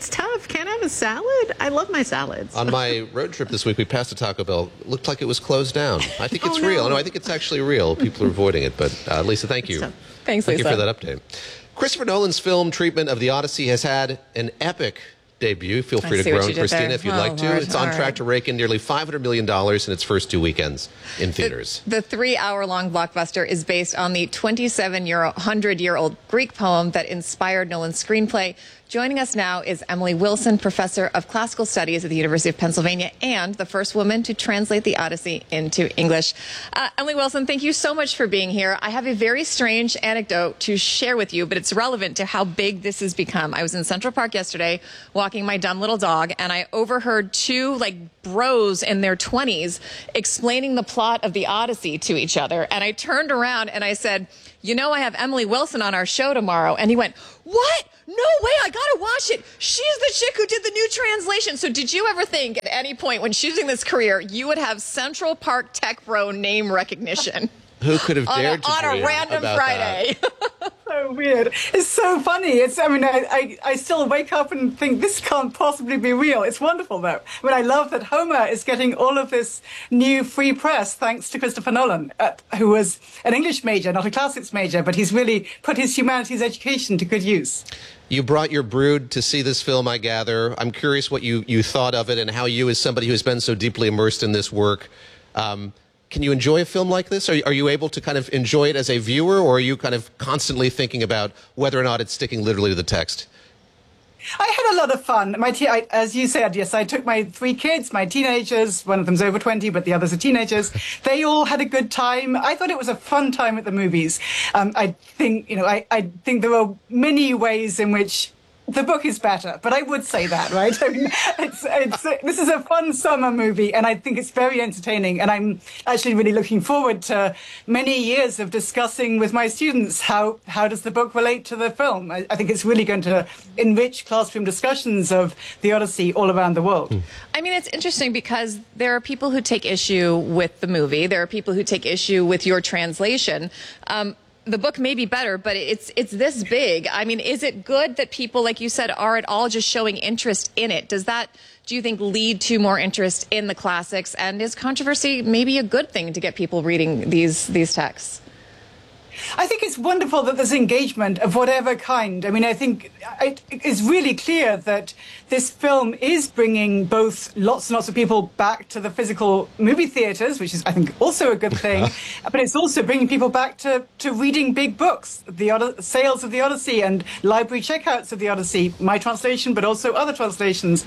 It's tough. Can't have a salad. I love my salads. On my road trip this week, we passed a Taco Bell. It looked like it was closed down. I think it's real. No, I think it's actually real. People are avoiding it. But Lisa, thank you. Thanks, Thank Lisa. you for that update. Christopher Nolan's film treatment of the Odyssey has had an epic debut. Feel free to groan, Christina, if you'd like to. Lord. It's on track to rake in nearly $500 million in its first 2 weekends in theaters. The 3-hour-long blockbuster is based on the 2,700-year-old Greek poem that inspired Nolan's screenplay. Joining us now is Emily Wilson, professor of classical studies at the University of Pennsylvania and the first woman to translate the Odyssey into English. Emily Wilson, thank you so much for being here. I have a very strange anecdote to share with you, but it's relevant to how big this has become. I was in Central Park yesterday walking my dumb little dog, and I overheard two bros in their 20s explaining the plot of the Odyssey to each other. And I turned around and I said, you know, I have Emily Wilson on our show tomorrow. And he went, what? No way, I gotta watch it. She's the chick who did the new translation. So did you ever think at any point when choosing this career, you would have Central Park Tech Bro name recognition? Who could have dared to on dream a random about Friday? So weird. It's so funny. I still wake up and think this can't possibly be real. It's wonderful though. I mean, I love that Homer is getting all of this new free press thanks to Christopher Nolan, who was an English major, not a classics major, but he's really put his humanities education to good use. You brought your brood to see this film, I gather. I'm curious what you thought of it and how you, as somebody who has been so deeply immersed in this work, can you enjoy a film like this? Are you able to kind of enjoy it as a viewer, or are you kind of constantly thinking about whether or not it's sticking literally to the text? I had a lot of fun. As you said, yes, I took my 3 kids, my teenagers. One of them's over 20, but the others are teenagers. They all had a good time. I thought it was a fun time at the movies. I think there are many ways in which the book is better, but I would say that, right? I mean, this is a fun summer movie, and I think it's very entertaining. And I'm actually really looking forward to many years of discussing with my students how does the book relate to the film. I think it's really going to enrich classroom discussions of the Odyssey all around the world. I mean, it's interesting because there are people who take issue with the movie. There are people who take issue with your translation. The book may be better, but it's this big. I mean, is it good that people, like you said, are at all just showing interest in it? Does that, do you think, lead to more interest in the classics? And is controversy maybe a good thing to get people reading these texts? I think it's wonderful that there's engagement of whatever kind. I mean, I think it's really clear that this film is bringing both lots and lots of people back to the physical movie theaters, which is, I think, also a good thing. But it's also bringing people back to reading big books, the sales of the Odyssey and library checkouts of the Odyssey, my translation, but also other translations,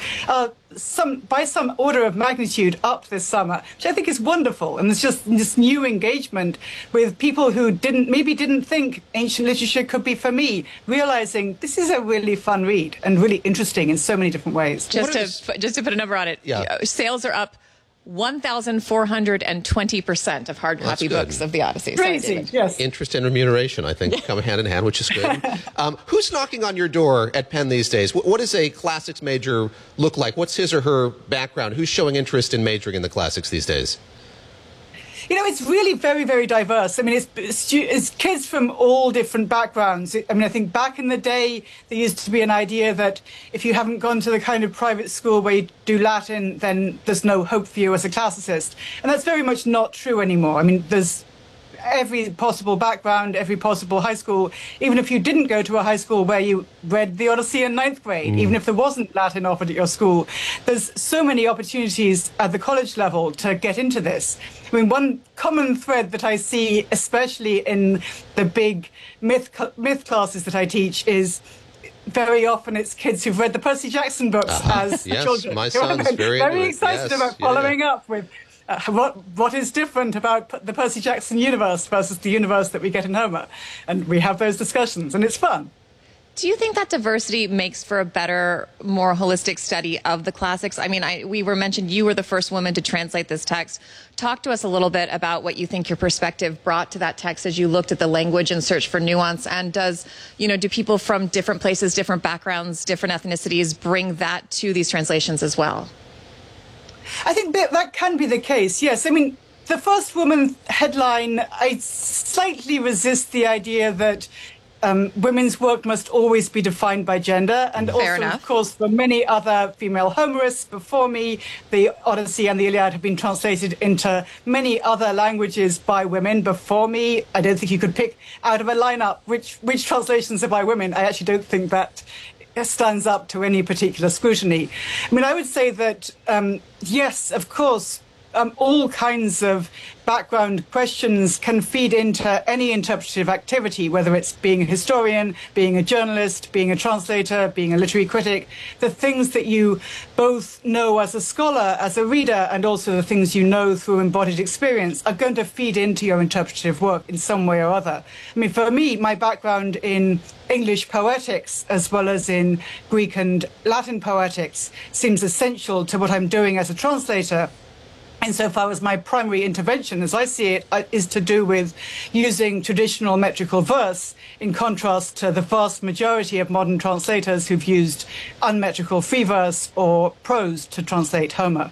by some order of magnitude up this summer, which I think is wonderful. And there's just this new engagement with people who maybe didn't think ancient literature could be for me, realizing this is a really fun read and really interesting in so many different ways. Just to put a number on it, sales are up 1,420% of hard copy books of the Odyssey. Crazy, yes. Interest and remuneration, I think, come hand in hand, which is good. Who's knocking on your door at Penn these days? What does a classics major look like? What's his or her background? Who's showing interest in majoring in the classics these days? You know, it's really very, very diverse. I mean, it's kids from all different backgrounds. I mean, I think back in the day, there used to be an idea that if you haven't gone to the kind of private school where you do Latin, then there's no hope for you as a classicist. And that's very much not true anymore. I mean, there's every possible background, every possible high school, even if you didn't go to a high school where you read the Odyssey in 9th grade, even if there wasn't Latin offered at your school, there's so many opportunities at the college level to get into this. I mean, one common thread that I see, especially in the big myth classes that I teach, is very often it's kids who've read the Percy Jackson books as children. My son's very excited about following up with what is different about the Percy Jackson universe versus the universe that we get in Homer. And we have those discussions, and it's fun. Do you think that diversity makes for a better, more holistic study of the classics? I mean, we were mentioned you were the first woman to translate this text. Talk to us a little bit about what you think your perspective brought to that text as you looked at the language and searched for nuance. And do people from different places, different backgrounds, different ethnicities bring that to these translations as well? I think that can be the case, yes. I mean, the first woman headline, I slightly resist the idea that women's work must always be defined by gender. And Fair also, enough. of course, for many other female Homerists before me, the Odyssey and the Iliad have been translated into many other languages by women before me. I don't think you could pick out of a lineup which translations are by women. I actually don't think that stands up to any particular scrutiny. I mean, I would say that, yes, of course, all kinds of background questions can feed into any interpretive activity, whether it's being a historian, being a journalist, being a translator, being a literary critic. The things that you both know as a scholar, as a reader, and also the things you know through embodied experience are going to feed into your interpretive work in some way or other. I mean, for me, my background in English poetics as well as in Greek and Latin poetics seems essential to what I'm doing as a translator. Insofar as my primary intervention, as I see it, is to do with using traditional metrical verse in contrast to the vast majority of modern translators who've used unmetrical free verse or prose to translate Homer.